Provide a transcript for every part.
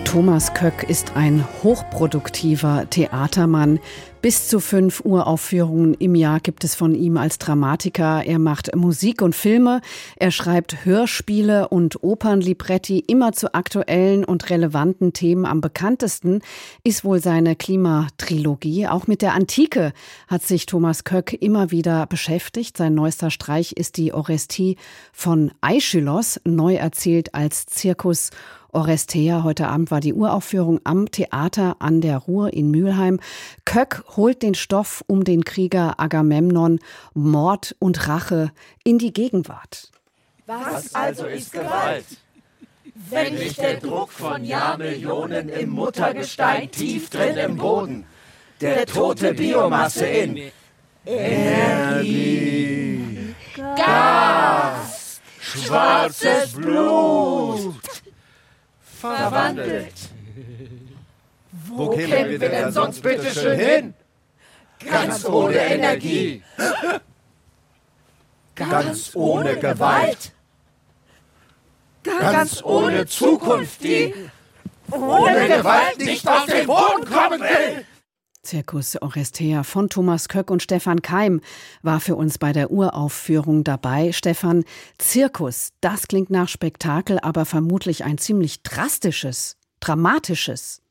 Thomas Köck ist ein hochproduktiver Theatermann. Bis zu 5 Uraufführungen im Jahr gibt es von ihm als Dramatiker. Er macht Musik und Filme. Er schreibt Hörspiele und Opernlibretti immer zu aktuellen und relevanten Themen. Am bekanntesten ist wohl seine Klimatrilogie. Auch mit der Antike hat sich Thomas Köck immer wieder beschäftigt. Sein neuester Streich ist die Orestie von Aeschylos, neu erzählt als Circus Oresteia. Heute Abend war die Uraufführung am Theater an der Ruhr in Mülheim. Köck holt den Stoff um den Krieger Agamemnon, Mord und Rache in die Gegenwart. Was also ist Gewalt? Wenn nicht der Druck von Jahrmillionen im Muttergestein tief drin im Boden, der tote Biomasse in Energie, Gas, schwarzes Blut verwandelt. Wo kämen wir denn sonst bitte schön hin? Ganz ohne Energie. Ganz ohne Gewalt. Ganz ohne Zukunft, die ohne Gewalt nicht auf den Boden kommen will. Circus Oresteia von Thomas Köck und Stefan Keim war für uns bei der Uraufführung dabei. Stefan, Zirkus, das klingt nach Spektakel, aber vermutlich ein ziemlich dramatisches.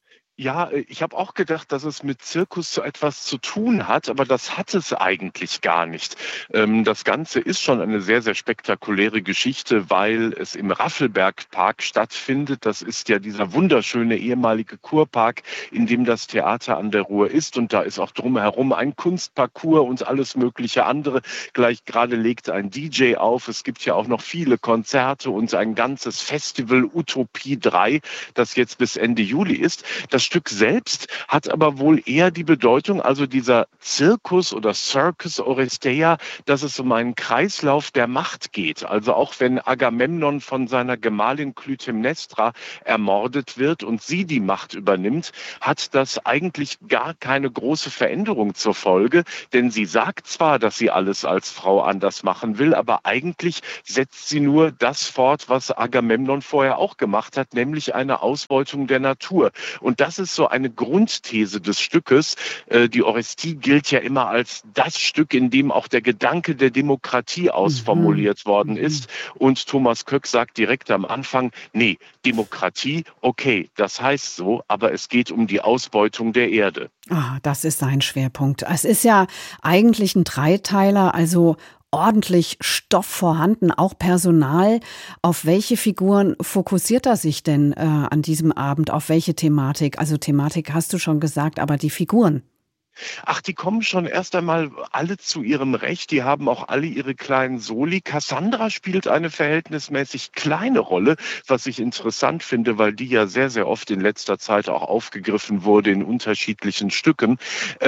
Ja, ich habe auch gedacht, dass es mit Zirkus so etwas zu tun hat, aber das hat es eigentlich gar nicht. Das Ganze ist schon eine sehr, sehr spektakuläre Geschichte, weil es im Raffelberg-Park stattfindet. Das ist ja dieser wunderschöne ehemalige Kurpark, in dem das Theater an der Ruhr ist. Und da ist auch drumherum ein Kunstparcours und alles mögliche andere. Gleich gerade legt ein DJ auf. Es gibt ja auch noch viele Konzerte und ein ganzes Festival Utopie 3, das jetzt bis Ende Juli ist. Das Stück selbst hat aber wohl eher die Bedeutung, also dieser Zirkus oder Circus Oresteia, dass es um einen Kreislauf der Macht geht. Also auch wenn Agamemnon von seiner Gemahlin Klytämnestra ermordet wird und sie die Macht übernimmt, hat das eigentlich gar keine große Veränderung zur Folge, denn sie sagt zwar, dass sie alles als Frau anders machen will, aber eigentlich setzt sie nur das fort, was Agamemnon vorher auch gemacht hat, nämlich eine Ausbeutung der Natur. Und das ist so eine Grundthese des Stückes. Die Orestie gilt ja immer als das Stück, in dem auch der Gedanke der Demokratie ausformuliert worden ist. Und Thomas Köck sagt direkt am Anfang, nee, Demokratie, okay, das heißt so, aber es geht um die Ausbeutung der Erde. Ah, das ist sein Schwerpunkt. Es ist ja eigentlich ein Dreiteiler, also ordentlich Stoff vorhanden, auch Personal. Auf welche Figuren fokussiert er sich denn an diesem Abend? Auf welche Thematik? Also Thematik hast du schon gesagt, aber die Figuren? Ach, die kommen schon erst einmal alle zu ihrem Recht. Die haben auch alle ihre kleinen Soli. Cassandra spielt eine verhältnismäßig kleine Rolle, was ich interessant finde, weil die ja sehr, sehr oft in letzter Zeit auch aufgegriffen wurde in unterschiedlichen Stücken.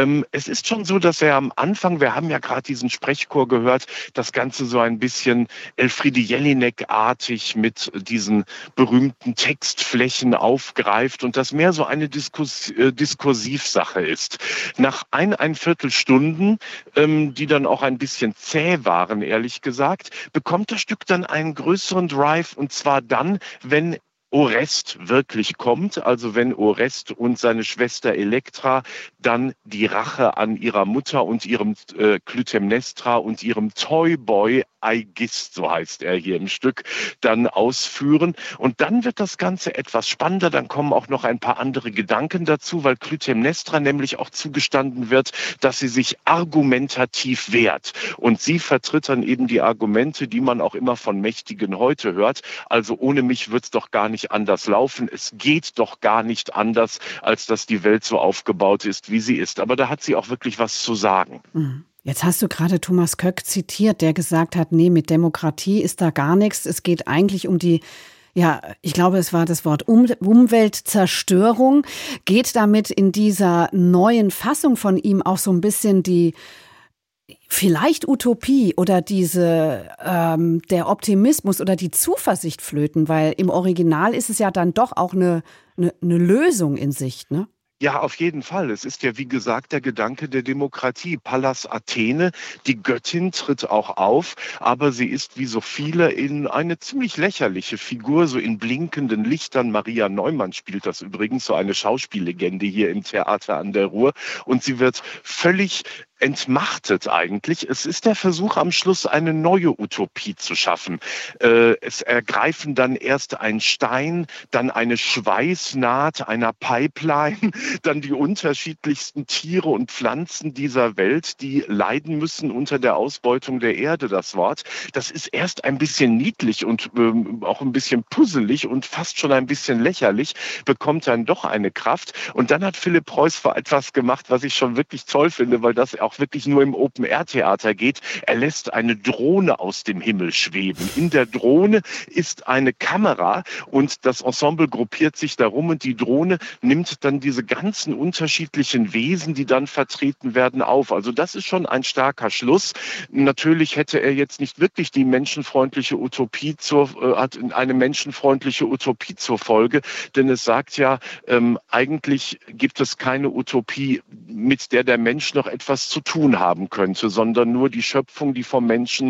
Es ist schon so, dass er am Anfang, wir haben ja gerade diesen Sprechchor gehört, das Ganze so ein bisschen Elfriede Jelinek-artig mit diesen berühmten Textflächen aufgreift und das mehr so eine Diskursivsache ist. Nach ein Viertelstunden, die dann auch ein bisschen zäh waren, ehrlich gesagt, bekommt das Stück dann einen größeren Drive, und zwar dann, wenn Orest wirklich kommt, also wenn Orest und seine Schwester Elektra dann die Rache an ihrer Mutter und ihrem Klytämnestra und ihrem Toyboy Aigist, so heißt er hier im Stück, dann ausführen. Und dann wird das Ganze etwas spannender, dann kommen auch noch ein paar andere Gedanken dazu, weil Klytämnestra nämlich auch zugestanden wird, dass sie sich argumentativ wehrt. Und sie vertritt dann eben die Argumente, die man auch immer von Mächtigen heute hört. Also ohne mich wird's doch gar nicht anders laufen. Es geht doch gar nicht anders, als dass die Welt so aufgebaut ist, wie sie ist. Aber da hat sie auch wirklich was zu sagen. Jetzt hast du gerade Thomas Köck zitiert, der gesagt hat, nee, mit Demokratie ist da gar nichts. Es geht eigentlich um die, ja, ich glaube, es war das Wort Umweltzerstörung. Geht damit in dieser neuen Fassung von ihm auch so ein bisschen die vielleicht Utopie oder der Optimismus oder die Zuversicht flöten, weil im Original ist es ja dann doch auch eine Lösung in Sicht, ne? Ja, auf jeden Fall. Es ist ja, wie gesagt, der Gedanke der Demokratie. Pallas Athene, die Göttin, tritt auch auf, aber sie ist wie so viele in eine ziemlich lächerliche Figur, so in blinkenden Lichtern. Maria Neumann spielt das übrigens, so eine Schauspiellegende hier im Theater an der Ruhr. Und sie wird völlig entmachtet eigentlich. Es ist der Versuch am Schluss, eine neue Utopie zu schaffen. Es ergreifen dann erst ein Stein, dann eine Schweißnaht einer Pipeline, dann die unterschiedlichsten Tiere und Pflanzen dieser Welt, die leiden müssen unter der Ausbeutung der Erde, das Wort. Das ist erst ein bisschen niedlich und auch ein bisschen puzzelig und fast schon ein bisschen lächerlich, bekommt dann doch eine Kraft. Und dann hat Philipp Preuß etwas gemacht, was ich schon wirklich toll finde, weil das auch wirklich nur im Open-Air-Theater geht. Er lässt eine Drohne aus dem Himmel schweben. In der Drohne ist eine Kamera und das Ensemble gruppiert sich darum und die Drohne nimmt dann diese ganzen unterschiedlichen Wesen, die dann vertreten werden, auf. Also das ist schon ein starker Schluss. Natürlich hätte er jetzt nicht wirklich die menschenfreundliche Utopie hat eine menschenfreundliche Utopie zur Folge, denn es sagt ja, eigentlich gibt es keine Utopie, mit der Mensch noch etwas zu tun haben könnte, sondern nur die Schöpfung, die vom Menschen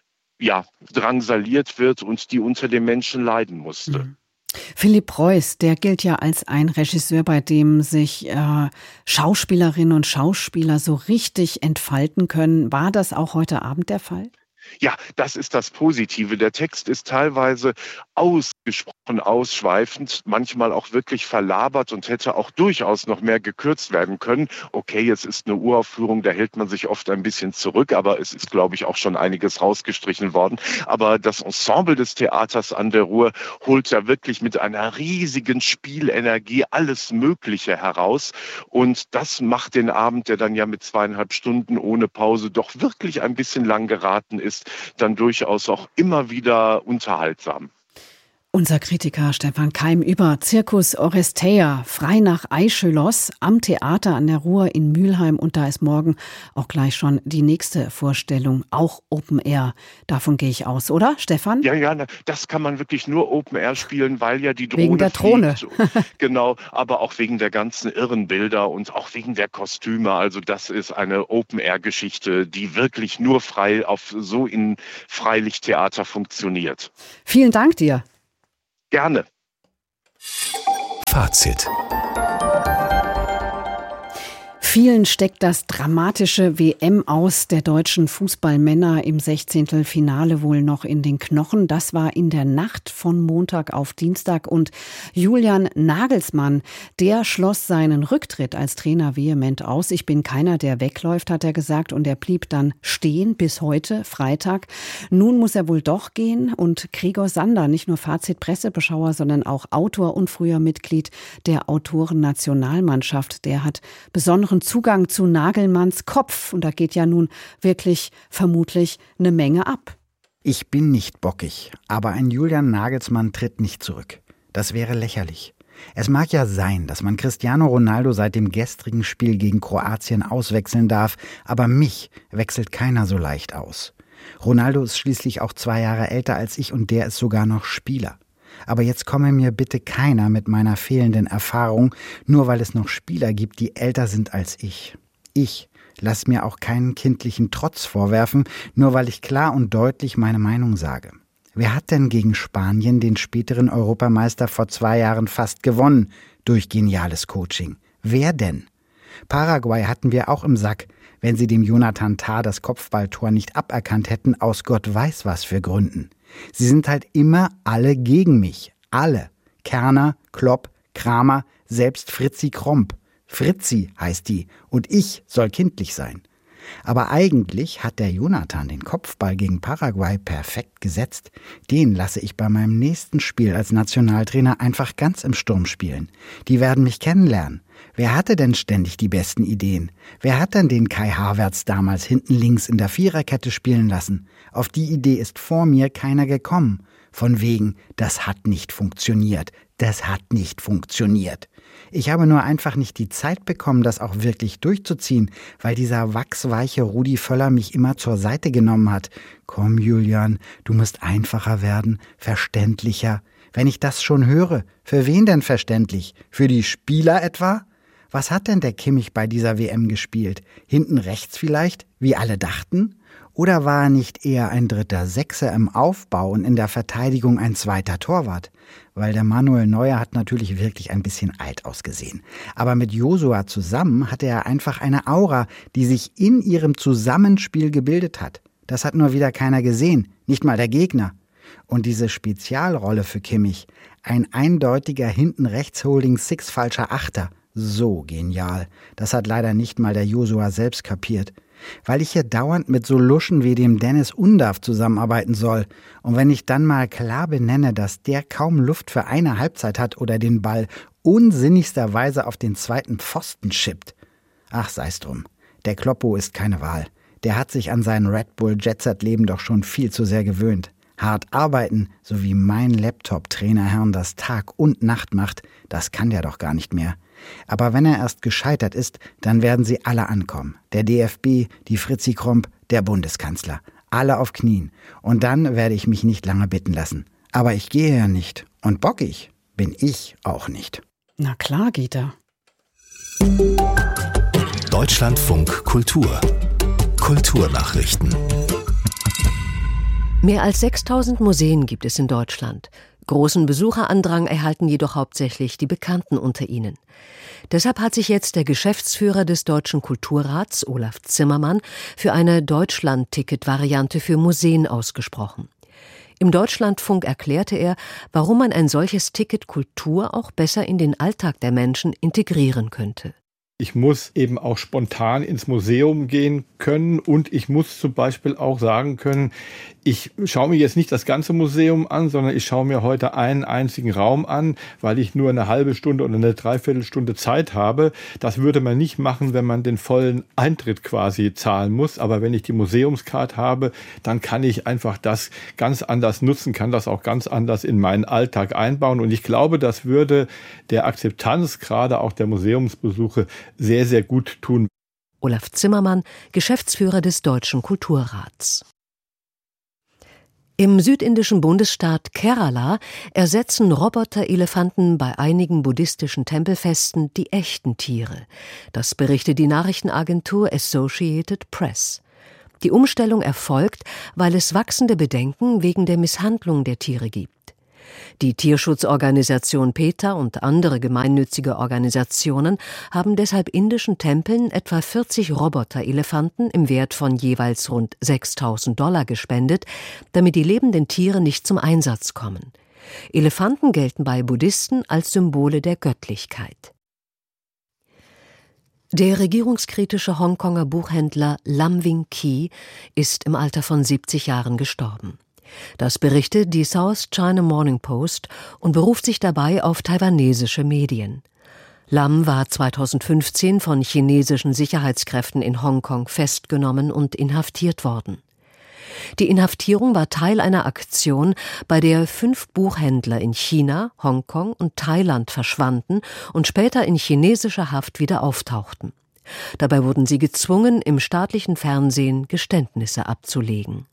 drangsaliert wird und die unter dem Menschen leiden musste. Mhm. Philipp Preuß, der gilt ja als ein Regisseur, bei dem sich Schauspielerinnen und Schauspieler so richtig entfalten können. War das auch heute Abend der Fall? Ja, das ist das Positive. Der Text ist teilweise ausgesprochen ausschweifend, manchmal auch wirklich verlabert und hätte auch durchaus noch mehr gekürzt werden können. Okay, es ist eine Uraufführung, da hält man sich oft ein bisschen zurück, aber es ist, glaube ich, auch schon einiges rausgestrichen worden. Aber das Ensemble des Theaters an der Ruhr holt ja wirklich mit einer riesigen Spielenergie alles Mögliche heraus. Und das macht den Abend, der dann ja mit 2,5 Stunden ohne Pause doch wirklich ein bisschen lang geraten ist, dann durchaus auch immer wieder unterhaltsam. Unser Kritiker Stefan Keim über Circus Oresteia, frei nach Aeschylos am Theater an der Ruhr in Mülheim. Und da ist morgen auch gleich schon die nächste Vorstellung, auch Open Air. Davon gehe ich aus, oder Stefan? Ja, das kann man wirklich nur Open Air spielen, weil ja die Drohne wegen der Drohne. Genau, aber auch wegen der ganzen irren Bilder und auch wegen der Kostüme. Also das ist eine Open Air Geschichte, die wirklich nur frei in Freilichttheater funktioniert. Vielen Dank dir. Gerne. Fazit. Vielen steckt das dramatische WM-Aus der deutschen Fußballmänner im 16. Finale wohl noch in den Knochen. Das war in der Nacht von Montag auf Dienstag. Und Julian Nagelsmann, der schloss seinen Rücktritt als Trainer vehement aus. Ich bin keiner, der wegläuft, hat er gesagt. Und er blieb dann stehen bis heute, Freitag. Nun muss er wohl doch gehen. Und Gregor Sander, nicht nur Fazit-Pressebeschauer, sondern auch Autor und früher Mitglied der Autoren-Nationalmannschaft, der hat besonderen Zugang zu Nagelmanns Kopf. Und da geht ja nun wirklich vermutlich eine Menge ab. Ich bin nicht bockig, aber ein Julian Nagelsmann tritt nicht zurück. Das wäre lächerlich. Es mag ja sein, dass man Cristiano Ronaldo seit dem gestrigen Spiel gegen Kroatien auswechseln darf, aber mich wechselt keiner so leicht aus. Ronaldo ist schließlich auch 2 Jahre älter als ich und der ist sogar noch Spieler. Aber jetzt komme mir bitte keiner mit meiner fehlenden Erfahrung, nur weil es noch Spieler gibt, die älter sind als ich. Ich lasse mir auch keinen kindlichen Trotz vorwerfen, nur weil ich klar und deutlich meine Meinung sage. Wer hat denn gegen Spanien, den späteren Europameister, vor 2 Jahren fast gewonnen durch geniales Coaching? Wer denn? Paraguay hatten wir auch im Sack, wenn sie dem Jonathan Tah das Kopfballtor nicht aberkannt hätten, aus Gott weiß was für Gründen. Sie sind halt immer alle gegen mich. Alle. Kerner, Klopp, Kramer, selbst Fritzi Kromp. Fritzi heißt die und ich soll kindlich sein. Aber eigentlich hat der Jonathan den Kopfball gegen Paraguay perfekt gesetzt. Den lasse ich bei meinem nächsten Spiel als Nationaltrainer einfach ganz im Sturm spielen. Die werden mich kennenlernen. Wer hatte denn ständig die besten Ideen? Wer hat denn den Kai Havertz damals hinten links in der Viererkette spielen lassen? Auf die Idee ist vor mir keiner gekommen. Von wegen, das hat nicht funktioniert. Das hat nicht funktioniert. Ich habe nur einfach nicht die Zeit bekommen, das auch wirklich durchzuziehen, weil dieser wachsweiche Rudi Völler mich immer zur Seite genommen hat. Komm, Julian, du musst einfacher werden, verständlicher. Wenn ich das schon höre, für wen denn verständlich? Für die Spieler etwa? Was hat denn der Kimmich bei dieser WM gespielt? Hinten rechts vielleicht, wie alle dachten? Oder war er nicht eher ein dritter Sechser im Aufbau und in der Verteidigung ein zweiter Torwart? Weil der Manuel Neuer hat natürlich wirklich ein bisschen alt ausgesehen. Aber mit Josua zusammen hatte er einfach eine Aura, die sich in ihrem Zusammenspiel gebildet hat. Das hat nur wieder keiner gesehen, nicht mal der Gegner. Und diese Spezialrolle für Kimmich, ein eindeutiger Hinten-rechts-Holding-Six falscher Achter, so genial. Das hat leider nicht mal der Josua selbst kapiert. Weil ich hier dauernd mit so Luschen wie dem Dennis Undav zusammenarbeiten soll. Und wenn ich dann mal klar benenne, dass der kaum Luft für eine Halbzeit hat oder den Ball unsinnigsterweise auf den zweiten Pfosten schippt. Ach, sei's drum. Der Kloppo ist keine Wahl. Der hat sich an sein Red Bull Jet-Set-Leben doch schon viel zu sehr gewöhnt. Hart arbeiten, so wie mein Laptop-Trainerherrn das Tag und Nacht macht, das kann der doch gar nicht mehr. Aber wenn er erst gescheitert ist, dann werden sie alle ankommen. Der DFB, die Fritzi Kromp, der Bundeskanzler. Alle auf Knien. Und dann werde ich mich nicht lange bitten lassen. Aber ich gehe ja nicht. Und bockig bin ich auch nicht. Na klar geht er. Deutschlandfunk Kultur. Kulturnachrichten. Mehr als 6.000 Museen gibt es in Deutschland. Großen Besucherandrang erhalten jedoch hauptsächlich die Bekannten unter ihnen. Deshalb hat sich jetzt der Geschäftsführer des Deutschen Kulturrats, Olaf Zimmermann, für eine Deutschland-Ticket-Variante für Museen ausgesprochen. Im Deutschlandfunk erklärte er, warum man ein solches Ticket Kultur auch besser in den Alltag der Menschen integrieren könnte. Ich muss eben auch spontan ins Museum gehen können und ich muss zum Beispiel auch sagen können, ich schaue mir jetzt nicht das ganze Museum an, sondern ich schaue mir heute einen einzigen Raum an, weil ich nur eine halbe Stunde oder eine Dreiviertelstunde Zeit habe. Das würde man nicht machen, wenn man den vollen Eintritt quasi zahlen muss. Aber wenn ich die Museumskarte habe, dann kann ich einfach das ganz anders nutzen, kann das auch ganz anders in meinen Alltag einbauen. Und ich glaube, das würde der Akzeptanz gerade auch der Museumsbesuche sehr, sehr gut tun. Olaf Zimmermann, Geschäftsführer des Deutschen Kulturrats. Im südindischen Bundesstaat Kerala ersetzen Roboterelefanten bei einigen buddhistischen Tempelfesten die echten Tiere. Das berichtet die Nachrichtenagentur Associated Press. Die Umstellung erfolgt, weil es wachsende Bedenken wegen der Misshandlung der Tiere gibt. Die Tierschutzorganisation PETA und andere gemeinnützige Organisationen haben deshalb indischen Tempeln etwa 40 Roboterelefanten im Wert von jeweils rund $6.000 gespendet, damit die lebenden Tiere nicht zum Einsatz kommen. Elefanten gelten bei Buddhisten als Symbole der Göttlichkeit. Der regierungskritische Hongkonger Buchhändler Lam Wing Ki ist im Alter von 70 Jahren gestorben. Das berichtet die South China Morning Post und beruft sich dabei auf taiwanesische Medien. Lam war 2015 von chinesischen Sicherheitskräften in Hongkong festgenommen und inhaftiert worden. Die Inhaftierung war Teil einer Aktion, bei der 5 Buchhändler in China, Hongkong und Thailand verschwanden und später in chinesischer Haft wieder auftauchten. Dabei wurden sie gezwungen, im staatlichen Fernsehen Geständnisse abzulegen.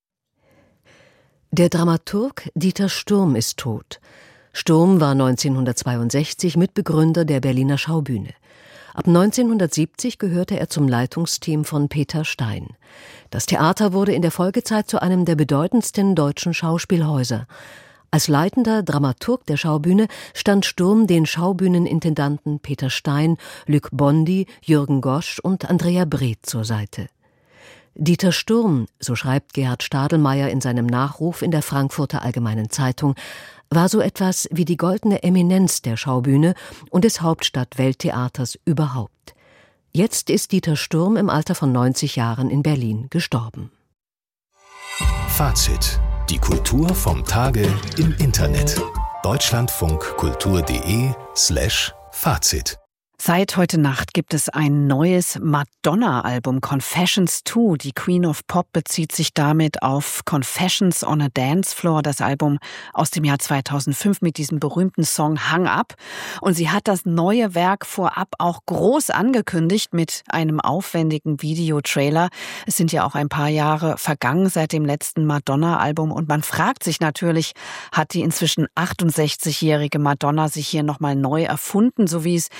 Der Dramaturg Dieter Sturm ist tot. Sturm war 1962 Mitbegründer der Berliner Schaubühne. Ab 1970 gehörte er zum Leitungsteam von Peter Stein. Das Theater wurde in der Folgezeit zu einem der bedeutendsten deutschen Schauspielhäuser. Als leitender Dramaturg der Schaubühne stand Sturm den Schaubühnenintendanten Peter Stein, Luc Bondy, Jürgen Gosch und Andrea Breth zur Seite. Dieter Sturm, so schreibt Gerhard Stadelmeier in seinem Nachruf in der Frankfurter Allgemeinen Zeitung, war so etwas wie die goldene Eminenz der Schaubühne und des Hauptstadt-Welttheaters überhaupt. Jetzt ist Dieter Sturm im Alter von 90 Jahren in Berlin gestorben. Fazit: Die Kultur vom Tage im Internet. deutschlandfunkkultur.de/Fazit. Seit heute Nacht gibt es ein neues Madonna-Album, Confessions 2. Die Queen of Pop bezieht sich damit auf Confessions on a Dance Floor, das Album aus dem Jahr 2005 mit diesem berühmten Song Hung Up. Und sie hat das neue Werk vorab auch groß angekündigt mit einem aufwendigen Videotrailer. Es sind ja auch ein paar Jahre vergangen seit dem letzten Madonna-Album und man fragt sich natürlich, hat die inzwischen 68-jährige Madonna sich hier nochmal neu erfunden, so wie es ihr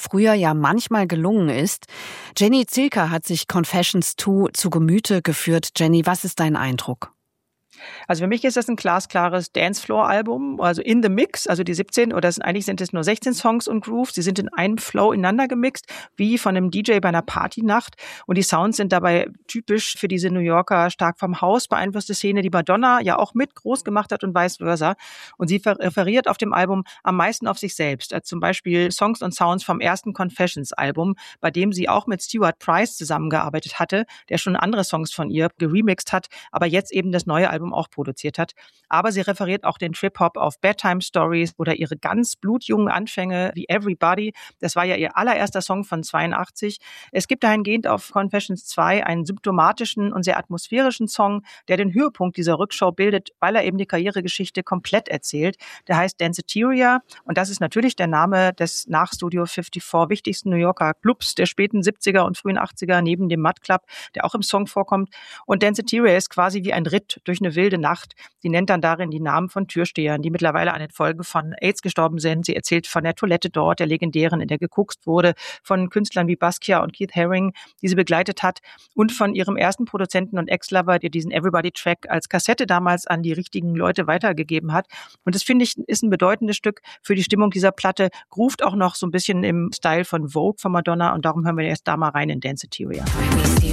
früher ja manchmal gelungen ist. Jenny Zilker hat sich Confessions 2 zu Gemüte geführt. Jenny, was ist dein Eindruck? Also für mich ist das ein glasklares Dancefloor-Album, also in the mix, also die 17, oder eigentlich sind es nur 16 Songs und Grooves, die sind in einem Flow ineinander gemixt, wie von einem DJ bei einer Partynacht, und die Sounds sind dabei typisch für diese New Yorker stark vom Haus beeinflusste Szene, die Madonna ja auch mit groß gemacht hat und vice versa, und sie referiert auf dem Album am meisten auf sich selbst, als zum Beispiel Songs und Sounds vom ersten Confessions-Album, bei dem sie auch mit Stuart Price zusammengearbeitet hatte, der schon andere Songs von ihr geremixed hat, aber jetzt eben das neue Album auch produziert hat. Aber sie referiert auch den Trip-Hop auf Bedtime Stories oder ihre ganz blutjungen Anfänge wie Everybody. Das war ja ihr allererster Song von 82. Es gibt dahingehend auf Confessions 2 einen symptomatischen und sehr atmosphärischen Song, der den Höhepunkt dieser Rückschau bildet, weil er eben die Karrieregeschichte komplett erzählt. Der heißt Danceteria, und das ist natürlich der Name des nach Studio 54 wichtigsten New Yorker Clubs der späten 70er und frühen 80er, neben dem Mud Club, der auch im Song vorkommt. Und Danceteria ist quasi wie ein Ritt durch eine wilde Nacht. Sie nennt dann darin die Namen von Türstehern, die mittlerweile an den Folgen von AIDS gestorben sind. Sie erzählt von der Toilette dort, der legendären, in der gekokst wurde, von Künstlern wie Basquiat und Keith Haring, die sie begleitet hat, und von ihrem ersten Produzenten und Ex-Lover, der diesen Everybody-Track als Kassette damals an die richtigen Leute weitergegeben hat. Und das, finde ich, ist ein bedeutendes Stück für die Stimmung dieser Platte, groovt auch noch so ein bisschen im Style von Vogue von Madonna, und darum hören wir erst da mal rein in Danceteria.